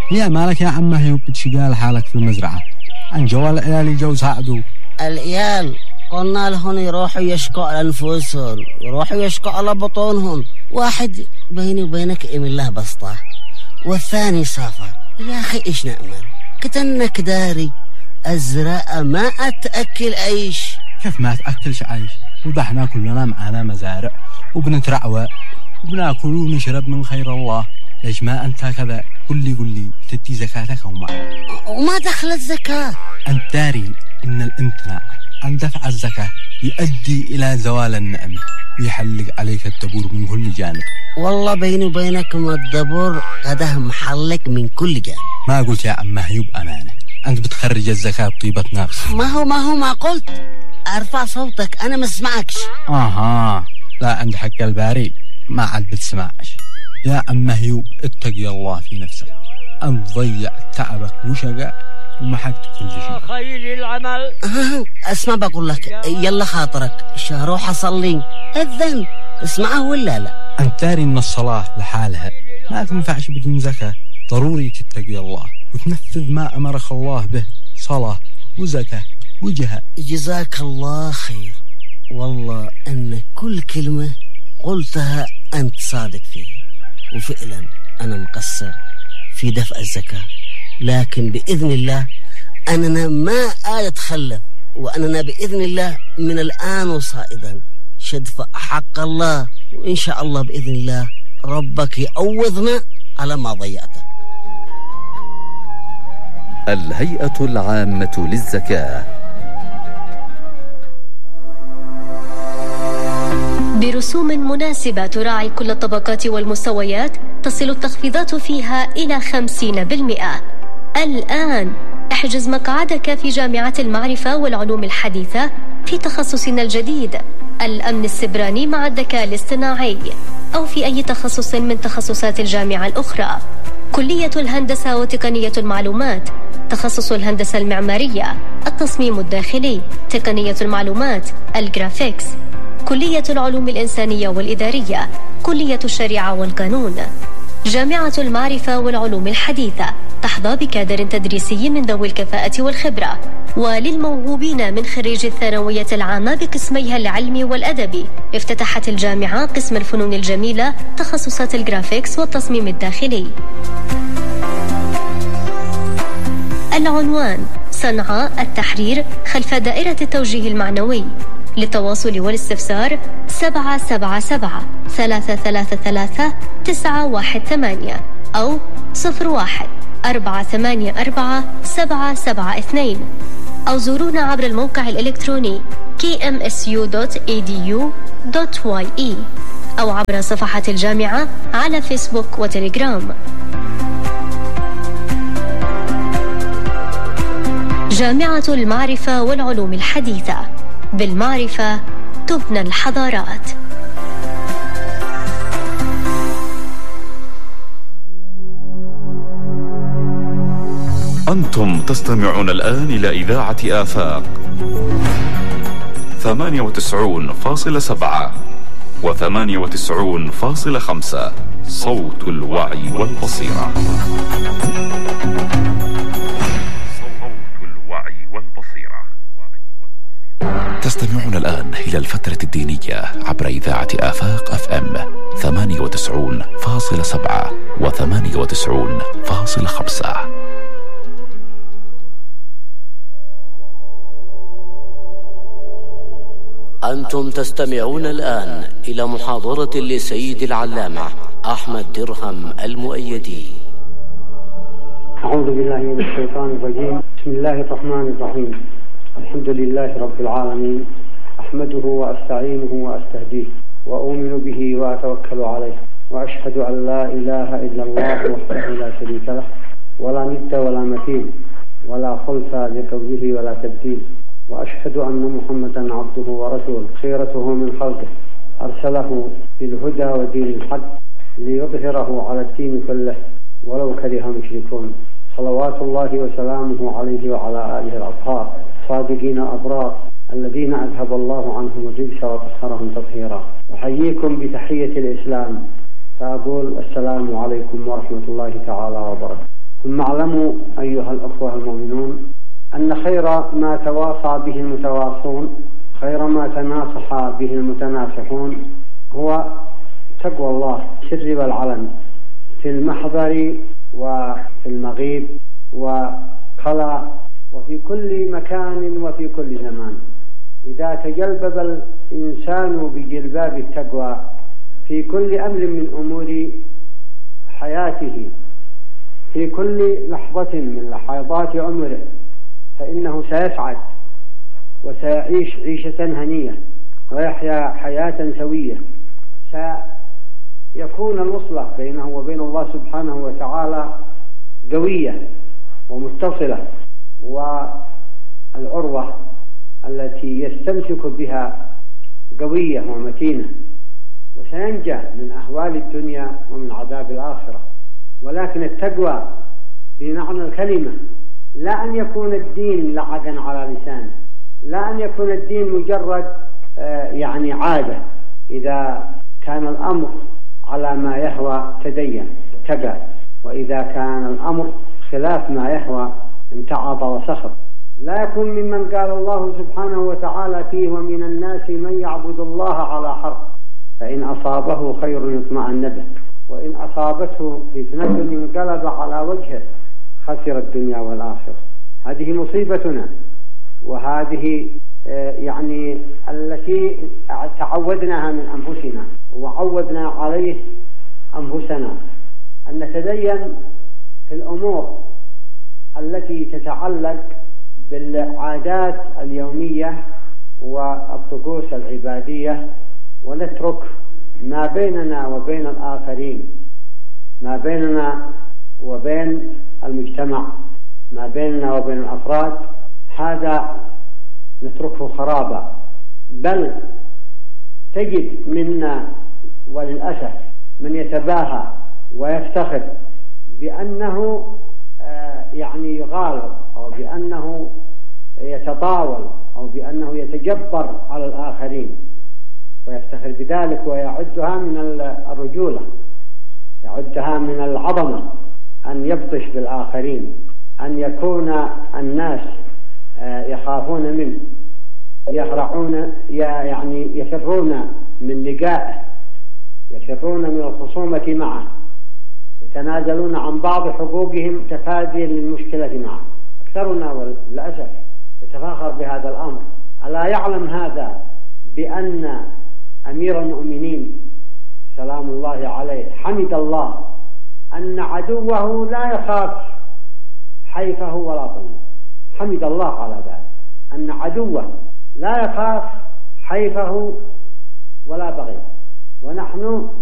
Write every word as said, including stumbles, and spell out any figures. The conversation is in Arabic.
يا مالك يا عم هيو بتشقال حالك في المزرعة عن جوال العيال يجوا يساعدوا العيال قلنا لهم يروحوا يشكوا على أنفسهم يروحوا يشكوا على بطونهم واحد بيني وبينك إم الله بسطة والثاني سافر يا أخي إيش نأمل كتنك داري أزرع ما أتأكل عيش كيف ما أتأكلش عيش وده احنا كلنا معانا مزارع وبنترعوى وبناكل ونشرب من خير الله ليش ما أنت كذا قل لي قل لي تدي زكاتك وما وما دخلت زكاة أنت داري إن الامتناع عن دفع الزكاة يؤدي إلى زوال النعمة ويحلق عليك الدبور من كل جانب والله بيني وبينك ما الدبور هذا محلق من كل جانب ما قلت يا عم هيوب أمانة أنت بتخرج الزكاة بطيبة نفس ما هو ما هو ما قلت أرفع صوتك أنا ما اسمعكش آها لا عند حق الباري ما عاد بتسمعش يا عم هيوب اتقي الله في نفسك أنت ضيع تعبك وشقة وما حقت كل شيء خير العمل اسمع بقول لك يلا خاطرك روح أصلي أذن اسمعه ولا لا أنت داري إن الصلاة لحالها ما تنفعش بدون زكاة ضروري تتقي الله وتنفذ ما أمرك الله به صلاة وزكاة وجهاد جزاك الله خير والله أن كل كلمة قلتها أنت صادق فيها وفعلا أنا مقصر في دفع الزكاة لكن بإذن الله أننا ما أتخلف وأننا بإذن الله من الآن وصائدا شدفع حق الله وإن شاء الله بإذن الله ربك يعوضنا على ما ضيعته. الهيئة العامة للزكاة برسوم مناسبة تراعي كل الطبقات والمستويات تصل التخفيضات فيها إلى خمسين بالمئة. الآن احجز مقعدك في جامعة المعرفة والعلوم الحديثة في تخصصنا الجديد الأمن السبراني مع الذكاء الاصطناعي أو في أي تخصص من تخصصات الجامعة الأخرى. كلية الهندسة وتقنية المعلومات، تخصص الهندسة المعمارية، التصميم الداخلي، تقنية المعلومات، الجرافيكس، كلية العلوم الإنسانية والإدارية، كلية الشريعة والقانون. جامعة المعرفة والعلوم الحديثة تحظى بكادر تدريسي من ذوي الكفاءة والخبرة. وللموهوبين من خريج الثانوية العامة بقسميها العلمي والأدبي افتتحت الجامعة قسم الفنون الجميلة تخصصات الجرافيكس والتصميم الداخلي. العنوان: صنعاء التحرير خلف دائرة التوجيه المعنوي. للتواصل والاستفسار سبعة سبعة سبعة ثلاثة ثلاثة ثلاثة تسعة واحد ثمانية أو صفر واحد أربعة ثمانية أربعة سبعة سبعة اثنين أو زورونا عبر الموقع الإلكتروني كي إم إس يو دوت إي دي يو دوت واي إي أو عبر صفحة الجامعة على فيسبوك وتليجرام. جامعة المعرفة والعلوم الحديثة، بالمعرفة تبنى الحضارات. أنتم تستمعون الآن إلى إذاعة آفاق ثمانية وتسعون فاصلة سبعة وثمانية وتسعون فاصلة خمسة صوت الوعي والبصيرة. تستمعون الآن إلى الفترة الدينية عبر إذاعة آفاق أف أم ثمانية وتسعون فاصلة سبعة وثمانية وتسعون فاصلة خمسة. أنتم تستمعون الآن إلى محاضرة لسيد العلامة أحمد درهم المؤيدي. أعوذ بالله من الشيطان الرجيم. بسم الله الرحمن الرحيم. الحمد لله رب العالمين، أحمده وأستعينه وأستهديه وأؤمن به وأتوكل عليه، وأشهد أن لا إله إلا الله وحده لا شريك له ولا ند ولا مثيل ولا خلف لقوله ولا تبديل، وأشهد أن محمدا عبده ورسوله خيرته من خلقه أرسله بالهدى ودين الحق ليظهره على الدين كله ولو كره المشركون. صلوات الله وسلامه عليه وعلى آله الأطهار صادقين أبرار الذين أذهب الله عنهم الرجس وطهرهم تطهيرا. أحييكم بتحية الإسلام فأقول السلام عليكم ورحمة الله تعالى وبركاته. ثم اعلموا أيها الأخوة المؤمنون أن خير ما تواصى به المتواصون، خير ما تناصح به المتناصحون، هو تقوى الله في السر والعلن، في المحضر وفي المغيب وخلا، وفي كل مكان وفي كل زمان. إذا تجلبب الإنسان بجلباب التقوى في كل أمر من أمور حياته، في كل لحظة من لحظات عمره، فإنه سيسعد وسيعيش عيشة هنية ويحيا حياة سوية. سيكون الوصلة بينه وبين الله سبحانه وتعالى قوية ومتصلة، والعروة التي يستمسك بها قوية ومتينة، وسينجى من أهوال الدنيا ومن عذاب الآخرة. ولكن التقوى بمعنى الكلمة، لا أن يكون الدين لعقا على لسانه، لا أن يكون الدين مجرد يعني عادة. إذا كان الأمر على ما يهوى تدين تقى، وإذا كان الأمر خلاف ما يهوى امتعض وسخط. لا يكون ممن قال الله سبحانه وتعالى فيه: ومن الناس من يعبد الله على حرف، فإن أصابه خير اطمأن به، وإن أصابته فتنة انقلب على وجهه، خسر الدنيا والآخرة. هذه مصيبتنا، وهذه يعني التي تعودناها من أنفسنا وعودنا عليه أنفسنا، أن نتدين في الأمور التي تتعلق بالعادات اليومية والطقوس العبادية، ونترك ما بيننا وبين الآخرين، ما بيننا وبين المجتمع، ما بيننا وبين الأفراد، هذا نتركه خرابا. بل تجد منا وللأسف من يتباهى ويفتخر بأنه يعني يغالط، أو بأنه يتطاول، أو بأنه يتجبر على الآخرين، ويفتخر بذلك ويعدها من الرجولة، يعدها من العظمة، أن يبطش بالآخرين، أن يكون الناس يخافون منه، يهرعون يعني يفرون من لقائه، يفرون من الخصومة معه، يتنازلون عن بعض حقوقهم تفاديا للمشكلة معه. أكثرنا للأسف يتفاخر بهذا الأمر. ألا يعلم هذا بأن أمير المؤمنين سلام الله عليه حمد الله أن عدوه لا يخاف حيفه ولا ظلمه؟ حمد الله على ذلك، أن عدوه لا يخاف حيفه ولا بغيه. ونحن